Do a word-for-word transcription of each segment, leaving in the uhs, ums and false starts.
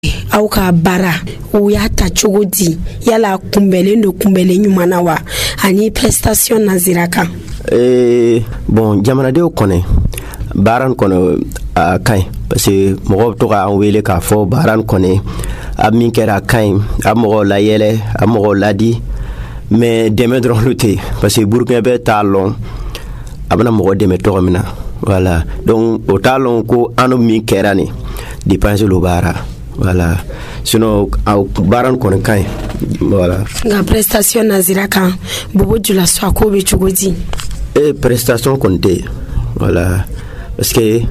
aw ka bara o y'a ta cogo di yala kunbɛlen do kunbɛlen ɲuman na wa ani prestation nazira kan. Eh, bon jamanadenw kɔnɔ baran kɔnɔ a kaɲi parce que mɔgɔw to ka an wele k'a fɔ baran kɔnɔ a min kɛra a kaɲi a mɔgɔw layɛlɛ a mɔgɔw ladi mais dɛmɛ dɔrɔn lu tɛ parce que burukina bɛ t'a lɔn a bɛna mɔgɔ dɛmɛ tɔgɔ min na voilà donc o t'a lɔn ko an min kɛra ni dépense lo baara voilà sinon au baran kɔnɔ kaɲi voilà. Nka prestation nazira kan bobo jula so a ko bɛ cogo di. Eh, prestation kɔni tɛ voilà parce que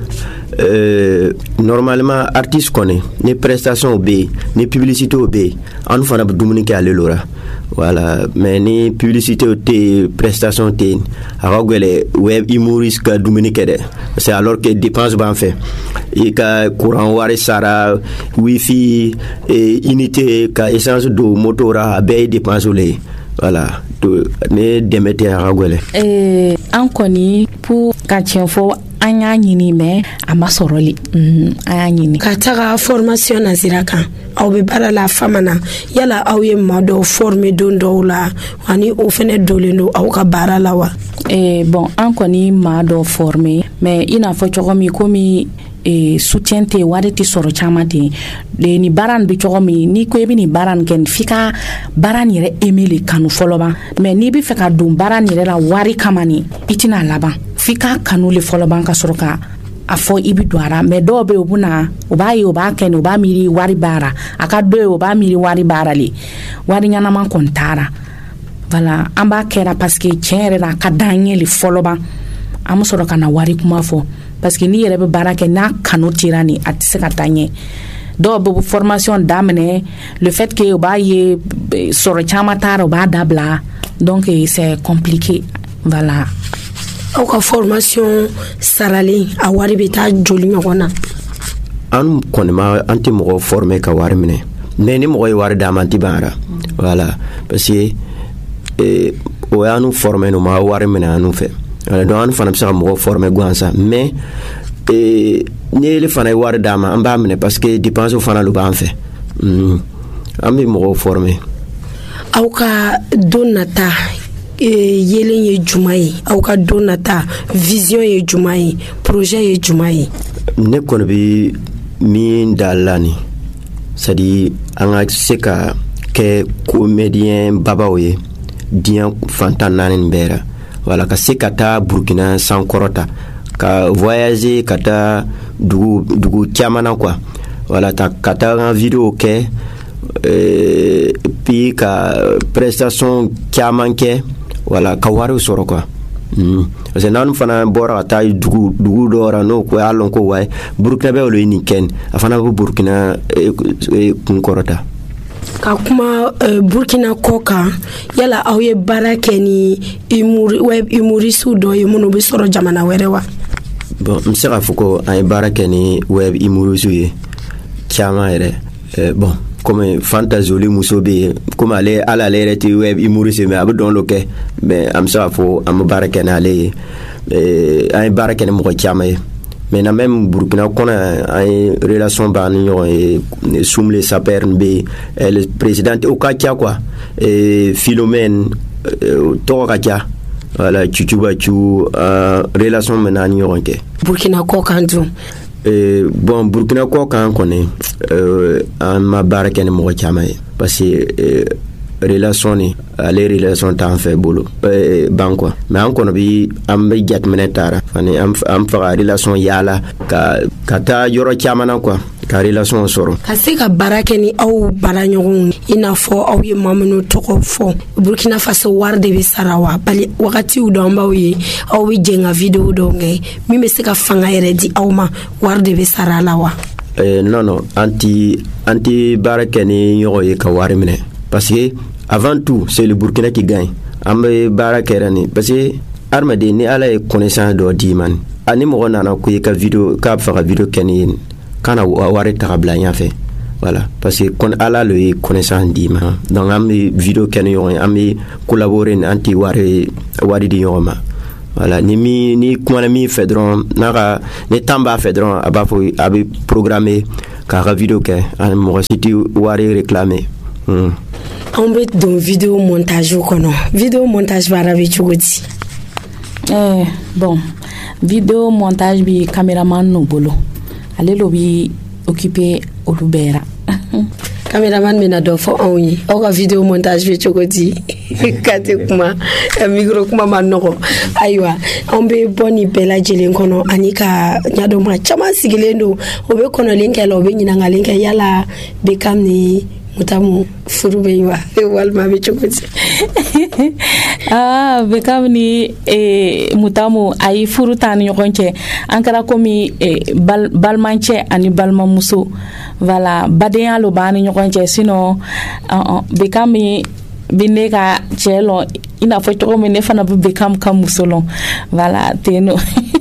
euh, normalement artiste kɔni ni prestation bɛ yen ni publicité bɛ yen an fana bɛ dumuni kɛ ale lora voilà mais ni publicité tɛ prestation tɛ yen a ka gɛlɛ web humoriste ka dumuni kɛ dɛ parce que alors que dépense b'an fɛ i ka courant wari sara wifi eh, unité ka essence don moto ra a bɛɛ ye dépense le ye voilà ne dɛmɛ tɛ a ka gɛlɛ. Eh, an kɔni pour ka tiɲɛ fɔ an y'a ɲini mais a ma sɔrɔli an y'a ɲini ka taga formation nazira kan aw bɛ baara la fama na yala aw ye maa dɔw former don dɔw la ani o fɛnɛ dolen do aw ka baara la wa. Eh, bon an kɔni maa dɔw former mais i n'a fɔ cogo min komi e soutien te wari ti sɔrɔ caman ten de ni baara nin bɛ cogo min ni ko i bɛ nin baara nin kɛ f'i ka baara nin yɛrɛ aimer le kanu fɔlɔ ban mais n'i bɛ fɛ ka don baara nin yɛrɛ la wari kama ni i tɛna laban f'i ka kanu le fɔlɔ ban ka sɔrɔ ka a fɔ i bɛ don a la mais dɔw bɛ yen o bɛ na o b'a ye o b'a kɛ o b'a miiri wari baara a ka dɔ ye o b'a miiri wari baara le wari ɲɛnama kɔni taara voilà an b'a kɛra parce que tiɲɛ yɛrɛ la a ka d'an ye le fɔlɔ ban an bɛ sɔrɔ ka na wari kuma fɔ parce que n'i yɛrɛ bɛ baara kɛ n'a kanu tira ni a tɛ se ka taa ɲɛ dɔw bɛ formation daminɛ le fait que o b'a ye sɔrɔ caman taara o b'a dabila donc c'est compliqué voilà. Aw ka formation saralen a wari bɛ taa joli ɲɔgɔn na. An kɔni ma an tɛ mɔgɔ former ka wari minɛ mais ni mɔgɔ ye wari d'a ma an tɛ ban a la voilà parce que eh, o y'an former no ma wari minɛ an fɛ. Donc an fana bɛ se ka mɔgɔ former gansan mais eh, ni ele fana ye wari d'a ma an b'a minɛ parce que dépense fana lu b'an fɛ mm. an bɛ mɔgɔ former. Aw ka don nata eh, yelen ye juma ye aw ka don nata vision ye juma ye projet ye juma ye. Ne kɔni bɛ min da la ni c'est à dire an ka se ka kɛ comédien babaw ye diɲɛ fantan naani nin bɛɛ la. Voilà ka se ka taa Burkina sankɔrɔta ka voyager ka taa dugu dugu caman na quoi voilà ta ka taa en vidéo kɛ euh, puis ka prestation caman kɛ voilà ka wari sɔrɔ quoi mm. parce que n'an fana bɔra ka taa dugu dugu dɔ la n'o ko y'a lɔn ko wayi Burkina bɛ olu ye nin kɛ a fana bɛ Burkina eh, eh, kun kɔrɔta. Ka kuma uh, Burkina kɔ kan yala aw ye baara kɛ ni humor web humoriste dɔ ye minnu bɛ sɔrɔ jamana wɛrɛ wa. Bon n bɛ se k'a fɔ ko an ye baara kɛ ni web humoriste ye caman yɛrɛ eh, bon comme Fanta Zoli muso bɛ yen comme ale ala ale yɛrɛ tɛ web humoriste mais a bɛ dɔn dɔ kɛ mais an bɛ se k'a fɔ an bɛ baara kɛ ni ale ye eh, an ye baara kɛ ni mɔgɔ caman ye. Maintenant même Burkina kɔnɔ an ye relation b'an ni ɲɔgɔn ye Sumle Saper bɛ yen le président o ka ca quoi Philomène tɔgɔ ka ca voilà Cucubacu relation bɛ n'an ni ɲɔgɔn kɛ. Burkina kɔ kan dun. Bon Burkina kɔ kan kɔni an ma baara kɛ ni mɔgɔ caman ye parce que relation ni ale relation t'an fɛ bolo ban quoi mais an kɔni bi an bɛ jateminɛ taara fani an faga relation yaala ka ka taa yɔrɔ caman na quoi ka relation sɔrɔ ka se ka baara kɛ ni aw baara ɲɔgɔnw i n'a fɔ aw ye maa minnu tɔgɔ fɔ Burkina Faso wari de bɛ sara wa bali wagatiw dɔ an b'aw ye aw bɛ jɛ ka vidéo dɔw kɛ min bɛ se ka fanga yɛrɛ di aw ma wari de bɛ sara a la wa. Non non an ti an ti baara kɛ ni ɲɔgɔn ye ka wari minɛ parce que avant tout c'est le Burkina qui gagne an bɛ baara kɛra ni parce que adamaden ni ala ye connaissance dɔ d'i ma ani mɔgɔ nana ko i ka vidéo k'a bɛ fɛ ka vidéo kɛ ni ye kana wari ta ka bila ɲɛfɛ voilà parce que kon ala le ye connaissance d'i ma donc an bɛ vidéo kɛ ni ɲɔgɔn ye an bɛ collaborer ni an tɛ wari wari di ɲɔgɔn ma voilà ni mi ni kuma mi fait dron naka ni tamba fait dron aba fo abi programmer ka vidéo ke an mo siti wari réclamer hmm. On bet don vidéo montage kono vidéo montage bara bi chugoti eh bon vidéo montage bi cameraman no bolo ale lo bi occupé olubera cameraman mena do fo onyi o ka vidéo montage bi chugoti kate kuma micro kuma manoko aywa on be boni bela jelen kono anika nyado ma chama sigilendo obe kono linke lo be nyina ngalinke yala be kamni mutamu furube wa walma be chukoti ah be kamni e mutamu ay furutani yokonche ankara komi e bal balmanche ani balma muso voilà badeya lo bani yokonche sino uh, be kamni bineka chelo ina fo to me ne fana be kam kam musolon voilà teno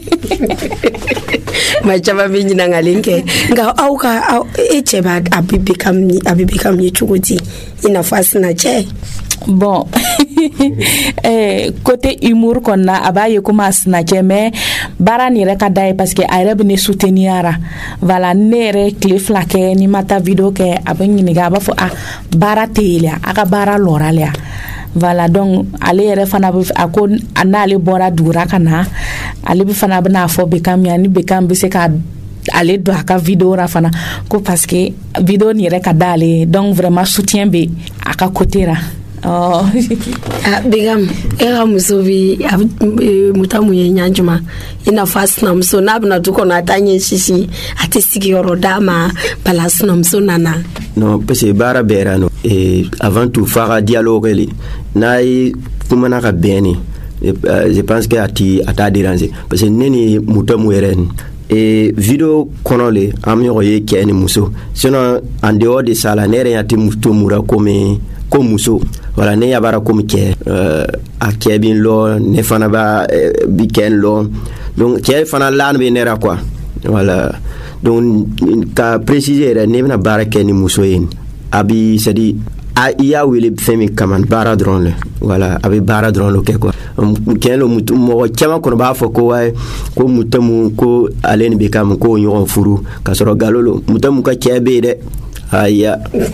ma chama binyi na ngalinke nga auka eche ba abibi kam ni abibi kam ni chugoti ina fasi na che bon eh côté humour qu'on a abaye kuma snatcher mais bara ni reka dai parce que ay rebe ne souteniara voilà nere cliff la ke ni mata video ke abani ni ga ba fo a bara telia aka bara loralia voilà donc ale yere fana ako anale bora dura kana ale bi fana bana fo be kam yani be kam be se ka ale do aka video ra fana ko parce que video ni reka dale donc vraiment soutien be aka côté ra oh ah bigam era musobi mutamu yenyanjuma ina fast na mso na bna tuko na tanye shishi atistiki yorodama balas na mso nana non parce que bara berano et avant tout faire dialogue li nay kumana ka beni je pense que ati ata déranger parce que neni mutamu eren et vidéo konole am yoye keni muso sinon en dehors de ça la nere ati mutomura comme comme muso voilà ne yabara comme ke euh a kebin lo ne fana ba bi ken lo donc ke fana lan be nera quoi voilà donc ka préciser ne na bara ken muso yin abi c'est dit a iya wele femi kaman bara drone voilà abi bara drone lo ke quoi ken lo mutu mo chama ko ba fo ko way ko mutamu ko alen be kam ko nyon furu ka soro galolo mutamu ka kebe de aya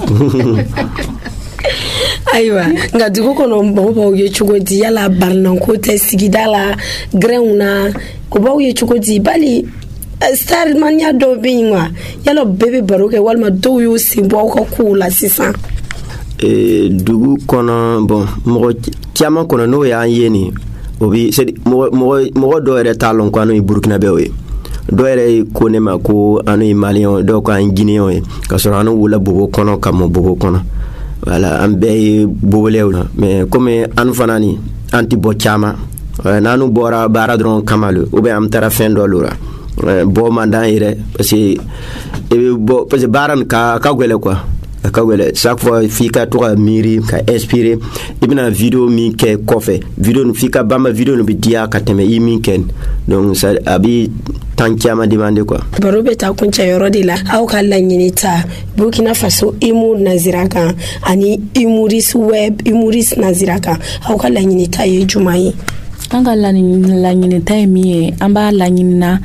aywa nga dugo kono mbo ye chugodi yala barnan ko te sigidala greuna ko bawo ye chugodi bali star mania do binwa yalo bebe baroke walma do yo simbo ko kula sisa e dugu kono bon mo tiama kono no ya yeni obi c'est mo mo mo do ere talon ko anu Burkina Faso do ere ko ne ma ko anu Malion do ko an Guinéen ka so anu wala bobo kono kam bobo kono voilà am be bobolewna mais comme anu fanani anti bo chama nanu bora bara dron kamalu ou bien am tara fin do lura bo mandan ire parce que bo parce que baran ka ka gwele quoi ka gwele chaque fois fika to miri ka inspirer ibina vidéo mi ke kofe vidéo fika bamba vidéo no bidia ka teme yimi ken donc ça abi tankiama demande quoi barobe ta kuncha yorodi la au kala nyinita Burkina Faso imu naziraka ani imuris web imuris naziraka au kala nyinita ye jumai anga la nyini tay mi amba la nyini na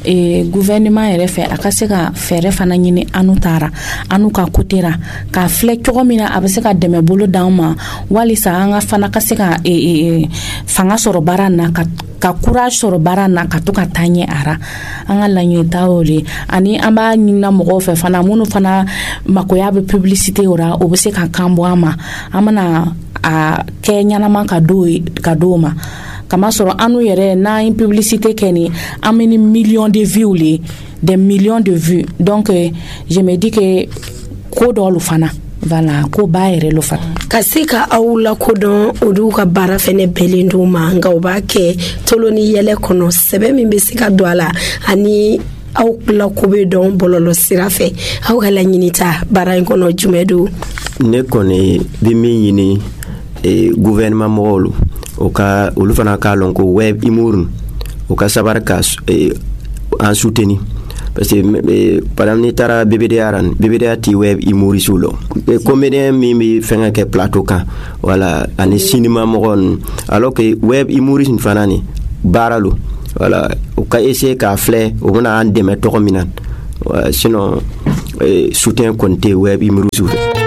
e gouvernement ere fe akase ka fere fana nyini anu tara anu ka kotera ka flek to mina abase ka deme bolo dawma wali sa anga fana kase ka e, e fanga soro barana ka ka courage soro barana ka to ka tanye ara anga la nyini tawoli ani amba nyina mo fe fana munu fana makoya be publicité ora obese ka kambo ama amana a Kenya na man ka do ka doma kama soro anu yere na une publicité keni ameni millions de vues li des millions de vues donc euh, je me dis que ko do lu fana voilà ko bayere lu fana kasika awula ko don odu ka bara fene belindu manga obake toloni yele kono sebe mi besika doala ani aw la ko be don bololo sirafe aw kala nyinita bara kono jumedu ne koni bi mi yini e gouvernement molu oka olu fana ka lon ko web imurun oka sabar ka e, en soutenu parce que e, par ni tara B B D aran B B D ati web imuri sulo e, comédien mi mi fenga ke plateau kan voilà ani cinéma moron alors que web imuri sin fanani baara lo voilà o ka essayer k'a filɛ o bɛna an dɛmɛ tɔgɔ min na sinon soutien kɔni tɛ web imrusu